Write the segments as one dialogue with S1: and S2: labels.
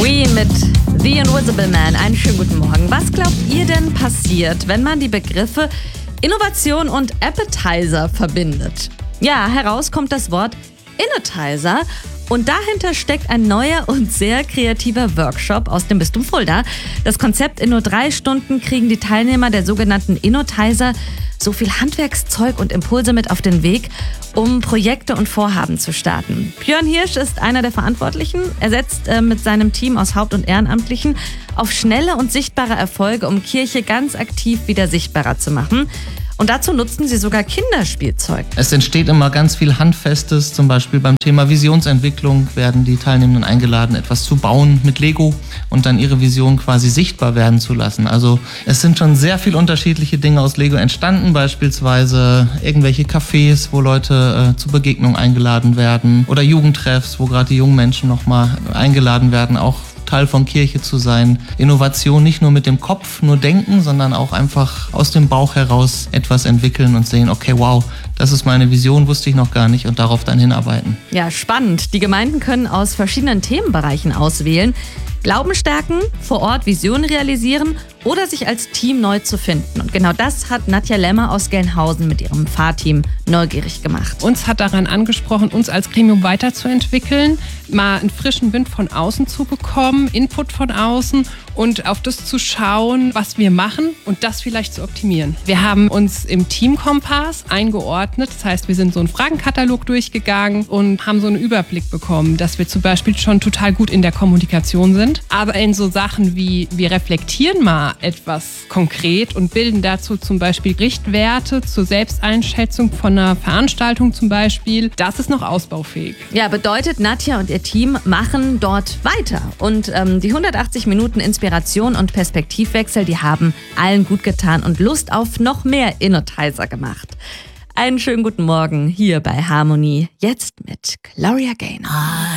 S1: We mit The Invisible Man. Einen schönen guten Morgen. Was glaubt ihr denn passiert, wenn man die Begriffe Innovation und Appetizer verbindet? Ja, heraus kommt das Wort Innetizer. Und dahinter steckt ein neuer und sehr kreativer Workshop aus dem Bistum Fulda. Das Konzept: in nur 3 Stunden kriegen die Teilnehmer der sogenannten Innotizer so viel Handwerkszeug und Impulse mit auf den Weg, um Projekte und Vorhaben zu starten. Björn Hirsch ist einer der Verantwortlichen. Er setzt mit seinem Team aus Haupt- und Ehrenamtlichen auf schnelle und sichtbare Erfolge, um Kirche ganz aktiv wieder sichtbarer zu machen. Und dazu nutzen sie sogar Kinderspielzeug.
S2: Es entsteht immer ganz viel Handfestes, zum Beispiel beim Thema Visionsentwicklung werden die Teilnehmenden eingeladen, etwas zu bauen mit Lego und dann ihre Vision quasi sichtbar werden zu lassen. Also es sind schon sehr viele unterschiedliche Dinge aus Lego entstanden, beispielsweise irgendwelche Cafés, wo Leute zur Begegnung eingeladen werden, oder Jugendtreffs, wo gerade die jungen Menschen nochmal eingeladen werden, auch Teil von Kirche zu sein. Innovation nicht nur mit dem Kopf, nur denken, sondern auch einfach aus dem Bauch heraus etwas entwickeln und sehen, okay, wow, das ist meine Vision, wusste ich noch gar nicht, und darauf dann hinarbeiten.
S1: Ja, spannend. Die Gemeinden können aus verschiedenen Themenbereichen auswählen. Glauben stärken, vor Ort Visionen realisieren oder sich als Team neu zu finden. Und genau das hat Nadja Lemmer aus Gelnhausen mit ihrem Fahrteam neugierig gemacht.
S3: Uns hat daran angesprochen, uns als Gremium weiterzuentwickeln, mal einen frischen Wind von außen zu bekommen, Input von außen und auf das zu schauen, was wir machen und das vielleicht zu optimieren. Wir haben uns im Teamkompass eingeordnet, das heißt, wir sind so einen Fragenkatalog durchgegangen und haben so einen Überblick bekommen, dass wir zum Beispiel schon total gut in der Kommunikation sind, aber in so Sachen wie wir reflektieren mal etwas konkret und bilden dazu zum Beispiel Richtwerte zur Selbsteinschätzung von einer Veranstaltung zum Beispiel, das ist noch ausbaufähig.
S1: Ja, bedeutet, Nadja und ihr Team machen dort weiter. Und die 180 Minuten Inspiration und Perspektivwechsel, die haben allen gut getan und Lust auf noch mehr Innotizer gemacht. Einen schönen guten Morgen hier bei Harmonie. Jetzt mit Gloria Gaynor.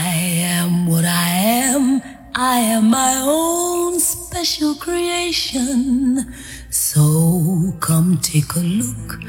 S4: I am what I am. I am my own special creation. So come take a look